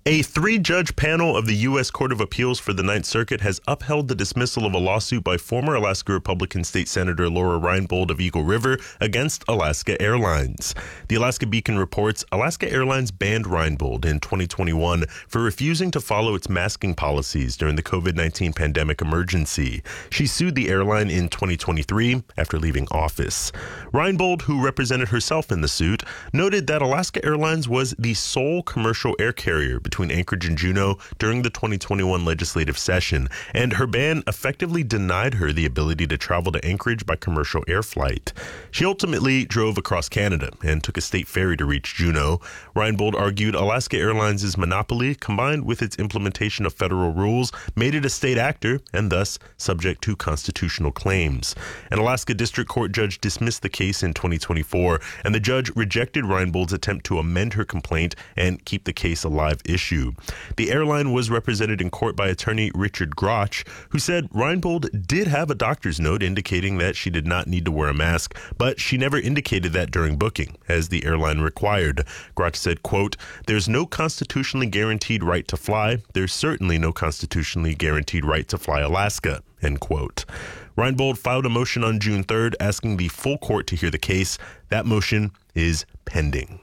A three-judge panel of the U.S. Court of Appeals for the Ninth Circuit has upheld the dismissal of a lawsuit by former Alaska Republican State Senator Laura Reinbold of Eagle River against Alaska Airlines. The Alaska Beacon reports Alaska Airlines banned Reinbold in 2021 for refusing to follow its masking policies during the COVID-19 pandemic emergency. She sued the airline in 2023 after leaving office. Reinbold, who represented herself in the suit, noted that Alaska Airlines was the sole commercial air carrier between Anchorage and Juneau during the 2021 legislative session, and her ban effectively denied her the ability to travel to Anchorage by commercial air flight. She ultimately drove across Canada and took a state ferry to reach Juneau. Reinbold argued Alaska Airlines' monopoly, combined with its implementation of federal rules, made it a state actor and thus subject to constitutional claims. An Alaska District Court judge dismissed the case in 2024, and the judge rejected Reinbold's attempt to amend her complaint and keep the case a live issue. The airline was represented in court by attorney Richard Groch, who said Reinbold did have a doctor's note indicating that she did not need to wear a mask, but she never indicated that during booking, as the airline required. Groch said, quote, "There's no constitutionally guaranteed right to fly. There's certainly no constitutionally guaranteed right to fly Alaska," end quote. Reinbold filed a motion on June 3rd asking the full court to hear the case. That motion is pending.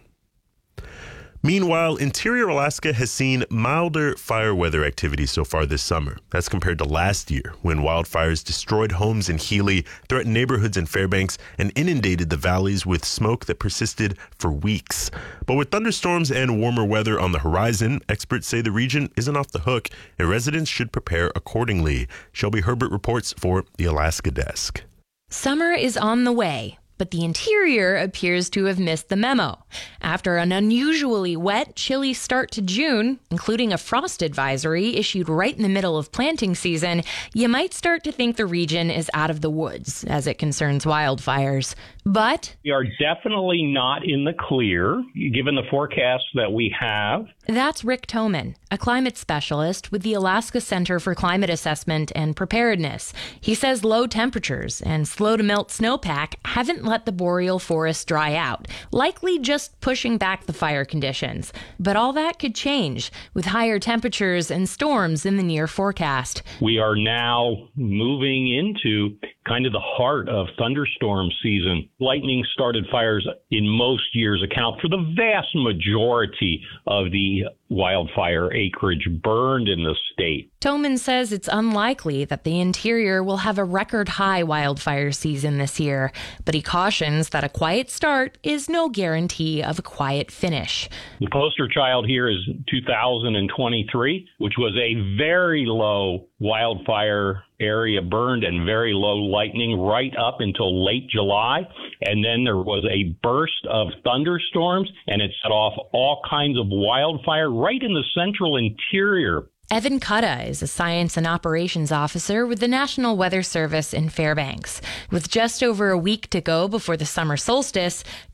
Meanwhile, Interior Alaska has seen milder fire weather activity so far this summer. That's compared to last year, when wildfires destroyed homes in Healy, threatened neighborhoods in Fairbanks, and inundated the valleys with smoke that persisted for weeks. But with thunderstorms and warmer weather on the horizon, experts say the region isn't off the hook, and residents should prepare accordingly. Shelby Herbert reports for the Alaska Desk. Summer is on the way, but the interior appears to have missed the memo. After an unusually wet, chilly start to June, including a frost advisory issued right in the middle of planting season, you might start to think the region is out of the woods as it concerns wildfires. But we are definitely not in the clear, given the forecasts that we have. That's Rick Toman, a climate specialist with the Alaska Center for Climate Assessment and Preparedness. He says low temperatures and slow-to-melt snowpack haven't let the boreal forest dry out, likely just pushing back the fire conditions. But all that could change with higher temperatures and storms in the near forecast. We are now moving into kind of the heart of thunderstorm season. Lightning started fires in most years account for the vast majority of the wildfire acreage burned in the state. Toman says it's unlikely that the interior will have a record high wildfire season this year, but he cautions that a quiet start is no guarantee of a quiet finish. The poster child here is 2023, which was a very low wildfire area burned and very low lightning right up until late July. And then there was a burst of thunderstorms, and it set off all kinds of wildfire right in the central interior. Evan Cutta is a science and operations officer with the National Weather Service in Fairbanks. With just over a week to go before the summer solstice,